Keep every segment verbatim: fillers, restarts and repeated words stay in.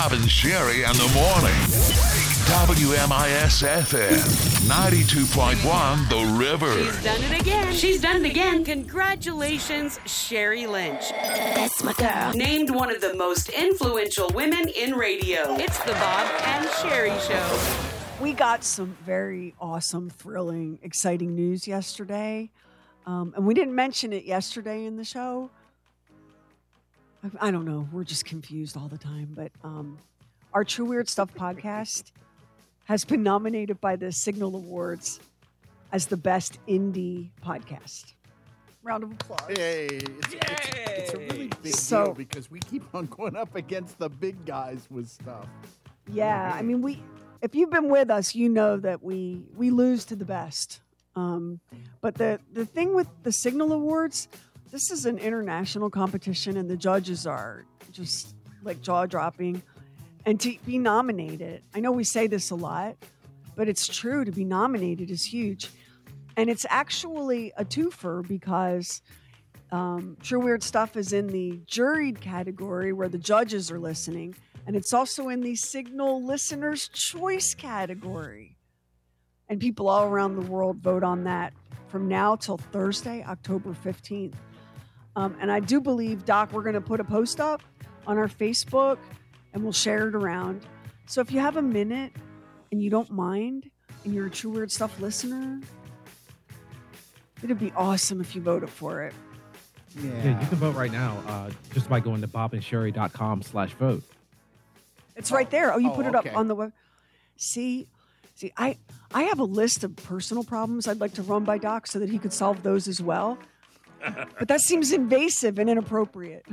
Bob and Sherry in the morning. W M I S F M ninety-two point one The River. She's done it again. She's done it again. Congratulations, Sherry Lynch. That's my girl. Named one of the most influential women in radio. It's the Bob and Sherry Show. We got some very awesome, thrilling, exciting news yesterday. Um, and we didn't mention it yesterday in the show. I, I don't know. We're just confused all the time. But um, our True Weird Stuff podcast has been nominated by the Signal Awards as the best indie podcast. Round of applause. Yay. It's, Yay. It's, it's a really big So- deal because we keep on going up against the big guys with stuff. Yeah, I mean, we. If you've been with us, you know that we we lose to the best. Um, but the the thing with the Signal Awards, this is an international competition, and the judges are just like jaw dropping. And to be nominated, I know we say this a lot, but it's true. To be nominated is huge, and it's actually a twofer because um, True Weird Stuff is in the juried category where the judges are listening. And it's also in the Signal Listener's Choice category. And people all around the world vote on that from now till Thursday, October fifteenth. Um, and I do believe, Doc, we're going to put a post up on our Facebook and we'll share it around. So if you have a minute and you don't mind and you're a True Weird Stuff listener, it'd be awesome if you voted for it. Yeah. Yeah, you can vote right now uh, just by going to bobandsherry.com slash vote. It's right there. Oh, you Oh, put it okay. up on the web. See, see, I I have a list of personal problems I'd like to run by Doc so that he could solve those as well. But that seems invasive and inappropriate.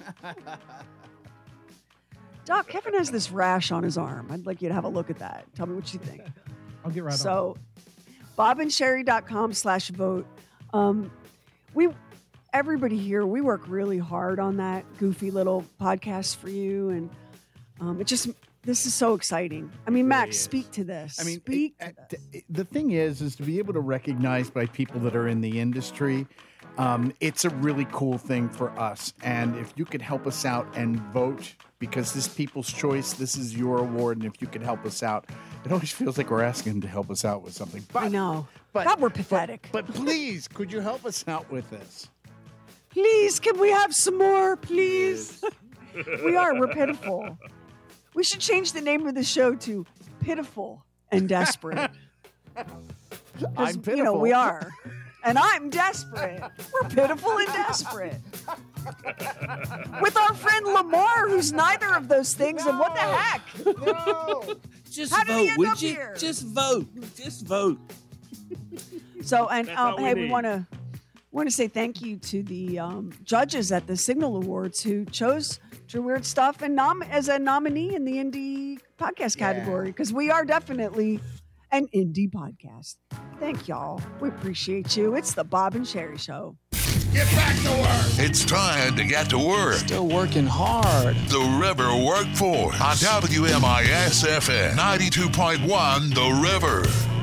Doc, Kevin has this rash on his arm. I'd like you to have a look at that. Tell me what you think. I'll get right on. So, bobandsherry.com slash vote. Um, we, everybody here, we work really hard on that goofy little podcast for you, and um, it just this is so exciting. I mean, Max, is. speak to this. I mean, speak. it- to it- this. the thing is, is to be able to recognize by people that are in the industry, um, it's a really cool thing for us. And if you could help us out and vote, because this People's Choice, this is your award, and if you could help us out, it always feels like we're asking them to help us out with something. But, I know. But, God, we're but- pathetic. But, please, could you help us out with this? Please, can we have some more, please? We are. We're pitiful. We should change the name of the show to Pitiful and Desperate. I'm 'Cause, pitiful. You know, we are. And I'm desperate. We're pitiful and desperate. With our friend Lamar, who's neither of those things. And what the heck? No. Just How did he vote, end would up you? here? Just vote. Just vote. So, and That's um, all we hey, we need. want to want to say thank you to the um, judges at the Signal Awards who chose True Weird Stuff and nom- as a nominee in the indie podcast Yeah. category, because we are definitely an indie podcast. Thank y'all. We appreciate you. It's the Bob and Sherry Show. Get back to work. It's time to get to work. Still working hard. The River Workforce on W M I S F M ninety-two point one The River.